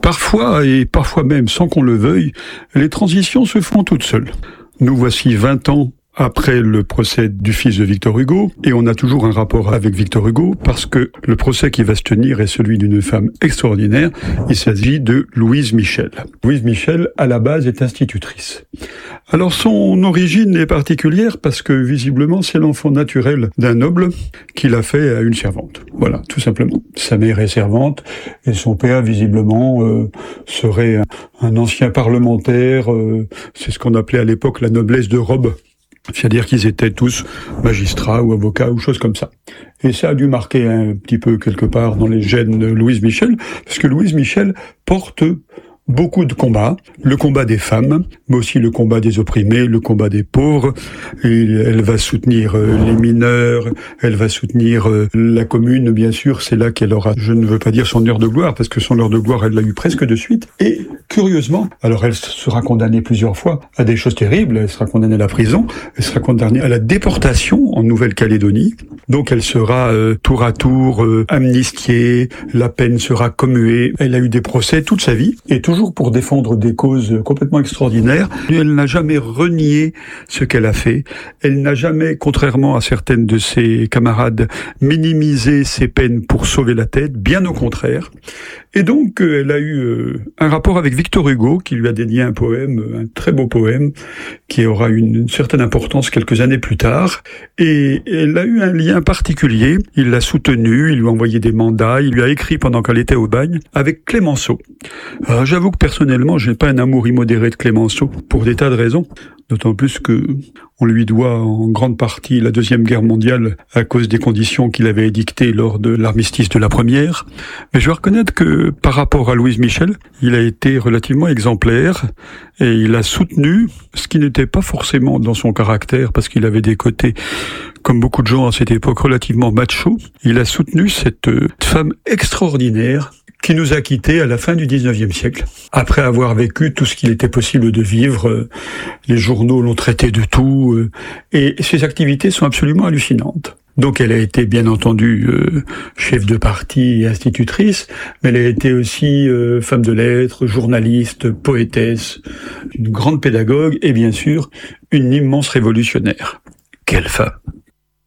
Parfois, et parfois même sans qu'on le veuille, les transitions se font toutes seules. Nous voici 20 ans après le procès du fils de Victor Hugo, et on a toujours un rapport avec Victor Hugo, parce que le procès qui va se tenir est celui d'une femme extraordinaire. Il s'agit de Louise Michel. Louise Michel, à la base, est institutrice. Alors son origine est particulière parce que visiblement c'est l'enfant naturel d'un noble qui l'a fait à une servante. Voilà, tout simplement. Sa mère est servante et son père visiblement serait un ancien parlementaire. C'est ce qu'on appelait à l'époque la noblesse de robe. C'est-à-dire qu'ils étaient tous magistrats ou avocats ou choses comme ça. Et ça a dû marquer un petit peu quelque part dans les gènes de Louise Michel, parce que Louise Michel porte beaucoup de combats, le combat des femmes, mais aussi le combat des opprimés, le combat des pauvres. Et elle va soutenir les mineurs, elle va soutenir la commune, bien sûr, c'est là qu'elle aura, je ne veux pas dire son heure de gloire, parce que son heure de gloire, elle l'a eu presque de suite. Et curieusement, alors elle sera condamnée plusieurs fois à des choses terribles, elle sera condamnée à la prison, elle sera condamnée à la déportation en Nouvelle-Calédonie. Donc elle sera tour à tour amnistiée, la peine sera commuée. Elle a eu des procès toute sa vie, et toujours pour défendre des causes complètement extraordinaires. Elle n'a jamais renié ce qu'elle a fait. Elle n'a jamais, contrairement à certaines de ses camarades, minimisé ses peines pour sauver la tête, bien au contraire. Et donc, elle a eu un rapport avec Victor Hugo, qui lui a dédié un poème, un très beau poème, qui aura une certaine importance quelques années plus tard. Et elle a eu un lien particulier. Il l'a soutenue, il lui a envoyé des mandats, il lui a écrit pendant qu'elle était au bagne, avec Clémenceau. Alors, j'avoue que personnellement, je n'ai pas un amour immodéré de Clémenceau, pour des tas de raisons. D'autant plus que on lui doit en grande partie la Deuxième Guerre mondiale à cause des conditions qu'il avait édictées lors de l'armistice de la Première. Mais je dois reconnaître que par rapport à Louise Michel, il a été relativement exemplaire et il a soutenu ce qui n'était pas forcément dans son caractère parce qu'il avait des côtés, comme beaucoup de gens à cette époque, relativement macho. Il a soutenu cette femme extraordinaire qui nous a quittés à la fin du 19e siècle, après avoir vécu tout ce qu'il était possible de vivre. Les journaux l'ont traité de tout, et ses activités sont absolument hallucinantes. Donc elle a été bien entendu chef de parti et institutrice, mais elle a été aussi femme de lettres, journaliste, poétesse, une grande pédagogue et bien sûr une immense révolutionnaire. Quelle femme!